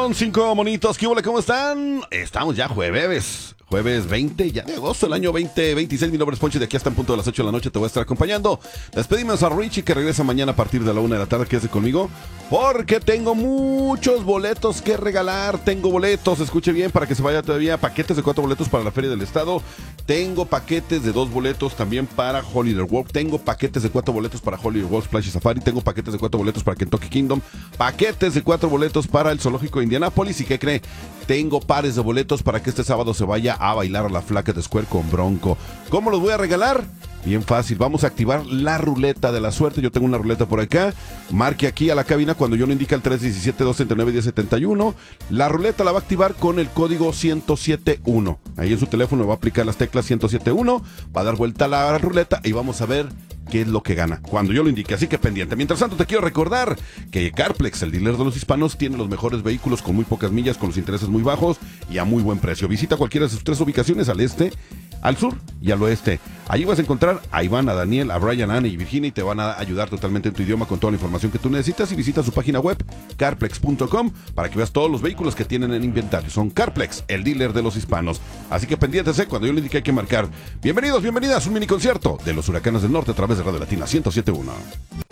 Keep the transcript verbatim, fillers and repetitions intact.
con cinco monitos. ¿Qué hubo? ¿Cómo están? Estamos ya jueves. Jueves veinte ya de agosto del año veinte veintiséis. Mi nombre es Poncho y de aquí hasta en punto de las ocho de la noche te voy a estar acompañando. Despedimos a Richie que regresa mañana a partir de la una de la tarde. Quédese conmigo porque tengo muchos boletos que regalar. Tengo boletos, escuche bien para que se vaya todavía. Paquetes de cuatro boletos para la Feria del Estado. Tengo paquetes de dos boletos también para Holiday World. Tengo paquetes de cuatro boletos para Holiday World Splash Safari. Tengo paquetes de cuatro boletos para Kentucky Kingdom. Paquetes de cuatro boletos para el Zoológico de Indianápolis. ¿Y qué cree? Tengo pares de boletos para que este sábado se vaya a bailar a la Flaca de Square con Bronco. ¿Cómo los voy a regalar? Bien fácil, vamos a activar la ruleta de la suerte. Yo tengo una ruleta por acá. Marque aquí a la cabina cuando yo le indique el tres uno siete, dos tres nueve, uno cero siete uno. La ruleta la va a activar con el código ciento siete uno. Ahí en su teléfono va a aplicar las teclas ciento siete uno. Va a dar vuelta a la ruleta y vamos a ver qué es lo que gana cuando yo lo indique, así que pendiente. Mientras tanto te quiero recordar que Carplex, el dealer de los hispanos, tiene los mejores vehículos con muy pocas millas, con los intereses muy bajos y a muy buen precio. Visita cualquiera de sus tres ubicaciones, al este, al sur y al oeste. Allí vas a encontrar a Iván, a Daniel, a Brian, a Ana y Virginia y te van a ayudar totalmente en tu idioma con toda la información que tú necesitas. Y visita su página web carplex punto com para que veas todos los vehículos que tienen en inventario. Son Carplex, el dealer de los hispanos. Así que pendientes, ¿eh? Cuando yo le indique hay que marcar. Bienvenidos, bienvenidas a un mini concierto de los Huracanes del Norte a través de Radio Latina ciento siete punto uno.